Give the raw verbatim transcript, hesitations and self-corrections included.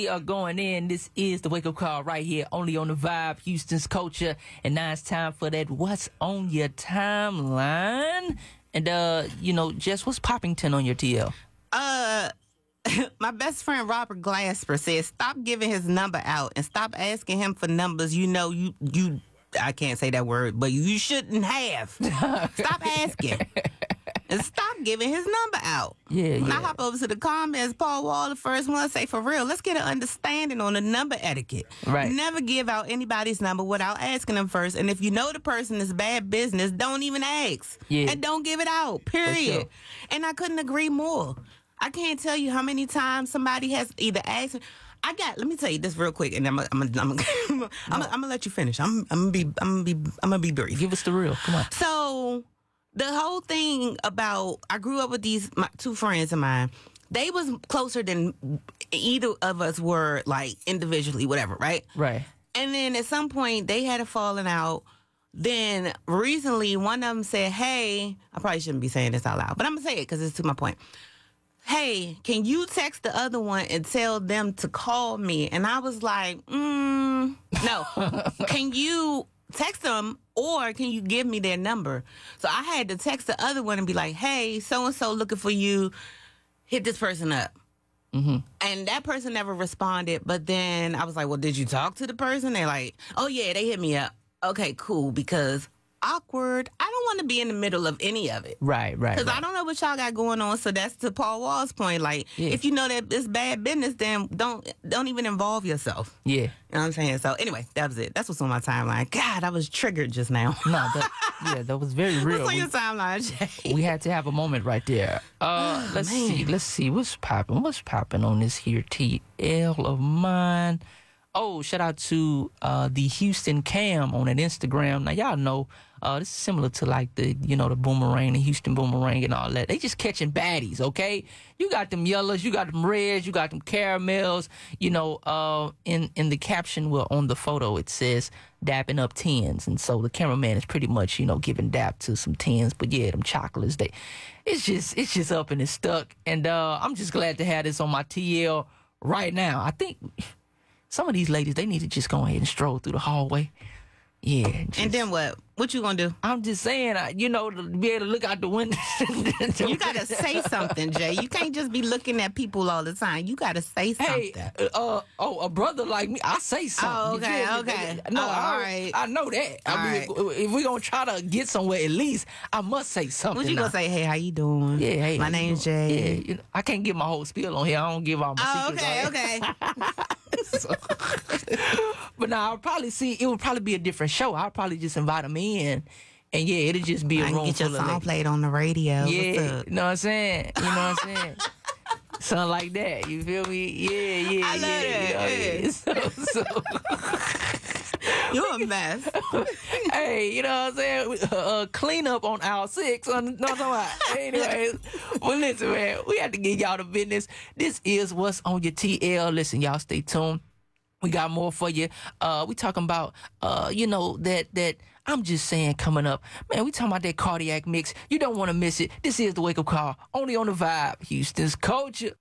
we are going in. This is the wake up call right here, only on the Vibe, Houston's Culture. And now it's time for that What's on Your Timeline. And, uh, you know, Jess, what's Poppington on your T L? Uh, my best friend Robert Glasper says, stop giving his number out and stop asking him for numbers you know you, you I can't say that word, but you shouldn't have. Stop asking. And stop giving his number out. Yeah, when yeah. I hop over to the comments, Paul Wall, the first one, say, for real, let's get an understanding on the number etiquette. Right. Never give out anybody's number without asking them first. And if you know the person is bad business, don't even ask. Yeah. And don't give it out, period. sure. And I couldn't agree more. I can't tell you how many times somebody has either asked me. I got. Let me tell you this real quick, and I'm. I'm. I'm. I'm. I'm, I'm, I'm gonna let you finish. I'm. I'm gonna be. I'm gonna be. I'm gonna be brief. Give us the real. Come on. So the whole thing about I grew up with these my two friends of mine. They was closer than either of us were, like individually, whatever, right? Right. And then at some point they had a falling out. Then recently, one of them said, "Hey, I probably shouldn't be saying this out loud, but I'm gonna say it because it's to my point. Hey, can you text the other one and tell them to call me?" And I was like, mm, no. Can you text them or can you give me their number? So I had to text the other one and be like, hey, so-and-so looking for you. Hit this person up. Mm-hmm. And that person never responded. But then I was like, well, did you talk to the person? They're like, oh, yeah, they hit me up. Okay, cool, because awkward. I don't want to be in the middle of any of it. Right, right. Because right. I don't know what y'all got going on. So that's to Paul Wall's point. Like, Yeah. if you know that it's bad business, then don't don't even involve yourself. Yeah. You know what I'm saying? So anyway, that was it. That's what's on my timeline. God, I was triggered just now. No, that, yeah, that was very real. What's on We- your timeline, Jay? We had to have a moment right there. Uh, let's man. see. Let's see. What's popping? What's popping on this here T L of mine? Oh, shout out to uh, the Houston Cam on that Instagram. Now, y'all know uh, this is similar to like the, you know, the Boomerang, the Houston Boomerang and all that. They just catching baddies, okay? You got them yellows, you got them reds, you got them caramels. You know, uh, in, in the caption, well, on the photo, it says dapping up tens. And so the cameraman is pretty much, you know, giving dap to some tens. But yeah, them chocolates, they, it's just, it's just up and it's stuck. And uh, I'm just glad to have this on my T L right now. I think some of these ladies, they need to just go ahead and stroll through the hallway. Yeah. Just, And then what? What you gonna do? I'm just saying, I, you know, to be able to look out the window. You gotta say something, Jay. You can't just be looking at people all the time. You gotta say Hey, something. uh, oh, a brother like me, I say something. Oh, You okay, feel me? okay. No, Oh, I, all right. I know that. I All mean, if we're gonna try to get somewhere, at least I must say something. What you gonna now. say? Hey, how you doing? Yeah, hey, my how you name's doing? Jay. Yeah, you know, I can't give my whole spiel on here. I don't give all my Oh, secrets. okay, on here. okay. So, but now I'll probably see it would probably be a different show. I'll probably just invite them in, and yeah, it'll just be a I room can get your full of song ladies. played on the radio. What's Yeah, up? you know what I'm saying? You know what I'm saying? Something like that. You feel me? Yeah, yeah, I love yeah. that, You know, so, You're a mess. so hey, you know what I'm saying? Uh, uh, clean up on aisle six. On, no, I'm talking about. Anyways, well, listen, man, we have to get y'all the business. This is What's on Your T L. Listen, y'all stay tuned. We got more for you. Uh, we talking about, uh, you know, that, that, I'm just saying coming up. Man, we talking about that cardiac mix. You don't want to miss it. This is the Wake Up Call, only on the Vibe, Houston's Culture.